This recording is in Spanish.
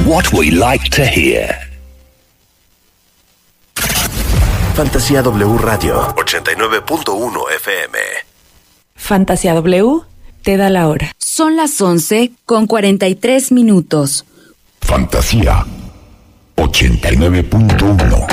what we like to hear. Fantasía W Radio 89.1 FM. Fantasía W te da la hora. Son las 11:43. Fantasía 89.1.